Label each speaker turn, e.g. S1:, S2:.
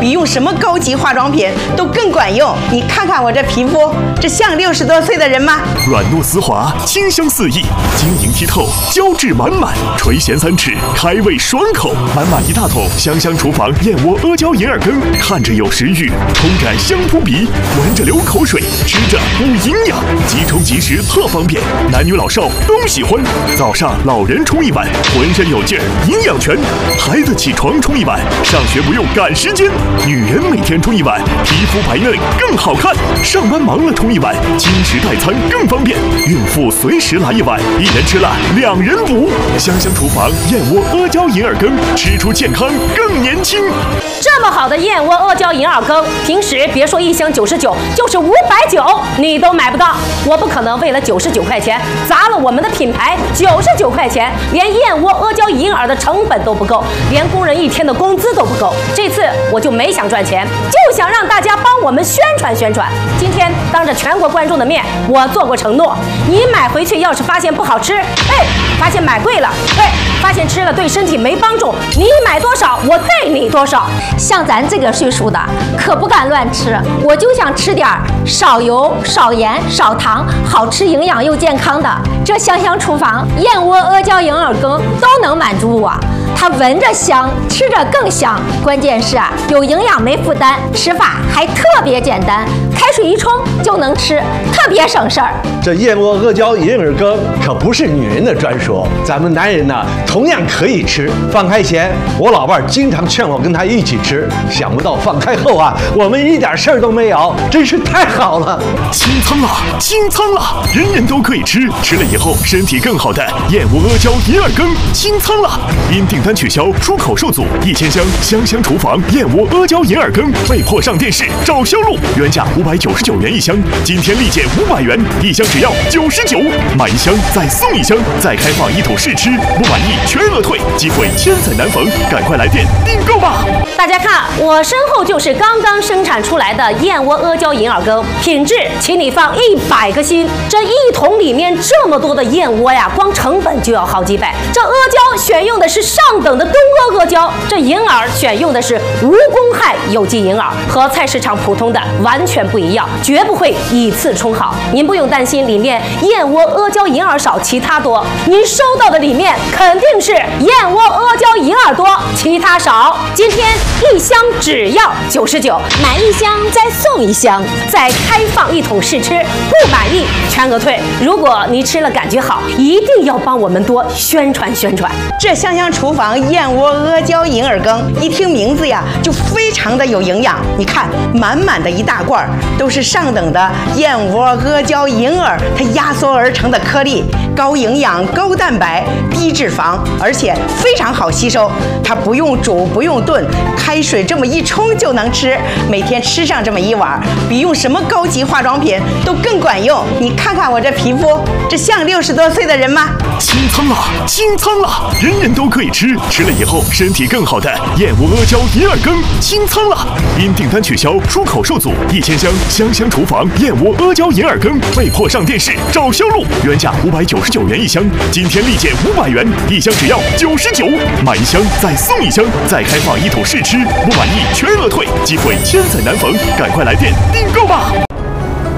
S1: 比用什么高级化妆品都更管用。你看看我这皮肤，这像60多岁的人吗？
S2: 软糯丝滑，清香四溢，晶莹剔透，胶质满满，垂涎3尺，开胃爽口。满满1大桶香香厨房燕窝阿胶银耳羹，看着有食欲，冲感香扑鼻，闻着流口水，吃着补营养，即冲即食特方便，男女老少都喜欢。早上老人冲1碗，浑身有劲儿，营养全；孩子起床冲1碗，上学不用赶时间；女人每天冲1碗，皮肤白嫩更好看；上班忙了冲1碗，轻食代餐更方便；孕妇随时来1碗，一人吃了2人补。香香厨房燕窝阿胶银耳羹，吃出健康更年轻。
S3: 这么好的燕窝阿胶银耳羹，平时别说1箱99，就是590你都买不到。我不可能为了99块钱砸了我们的品牌，99块钱连燕窝阿胶银耳的成本都不够，连工人1天的工资都不够。这次我就没想赚钱，就想让大家帮我们宣传宣传。今天当着全国观众的面，我做过承诺，你买回去要是发现不好吃，发现买贵了，发现吃了对身体没帮助，你买多少我对你多少。
S4: 像咱这个岁数的可不敢乱吃，我就想吃点少油、少盐、少糖，好吃、营养又健康的。这香香厨房燕窝阿胶银耳羹都能满足我。它闻着香，吃着更香，关键是有营养没负担，吃法还特别简单，开水一冲就能吃，特别省事儿。
S5: 这燕窝阿胶银耳羹可不是女人的专属，咱们男人呢同样可以吃。放开前，我老伴经常劝我跟他一起吃，想不到放开后我们一点事儿都没有，真是太好了。
S2: 清仓了，清仓了，人人都可以吃，吃了以后身体更好的燕窝阿胶银耳羹清仓了，因订单取消，出口受阻，1000箱香香厨房燕窝阿胶银耳羹被迫上电视找销路，原价599元1箱，今天立减500元，1箱只要99，买1箱再送1箱，再开放1桶试吃，不满意全额退，机会千载难逢，赶快来电订购吧！
S3: 大家看，我身后就是刚刚生产出来的燕窝阿胶银耳羹，品质请你放100个心。这1桶里面这么多的燕窝呀，光成本就要好几百。这阿胶选用的是上等的东阿胶，这银耳选用的是无公害有机银耳，和菜市场普通的完全不一样，绝不会以次充好。您不用担心里面燕窝阿胶银耳少，其他多。您收到的里面肯定是燕窝阿胶银耳多，其他少。今天1箱只要99，买1箱再送1箱，再开放1桶试吃，不满意全额退。如果你吃了感觉好，一定要帮我们多宣传宣传。
S1: 这香香厨房燕窝阿胶银耳羹，一听名字呀就非常的有营养。你看，满满的1大罐都是上等的燕窝阿胶银耳，它压缩而成的颗粒，高营养、高蛋白、低脂肪，而且非常好吸收。它不用煮，不用炖，开水这么一冲就能吃。每天吃上这么1碗，比用什么高级化妆品都更管用。你看看我这皮肤，这像60多岁的人吗？
S2: 清仓了，清仓了，人人都可以吃，吃了以后身体更好的燕窝阿胶银耳羹清仓了，因订单取消，出口受阻，1000箱香香厨房燕窝阿胶银耳羹被迫上电视找销路，原价599元1箱，今天立减500元，1箱只要99，买1箱再送1箱，再开放1桶试吃，不满意全额退，机会千载难逢，赶快来电订购吧！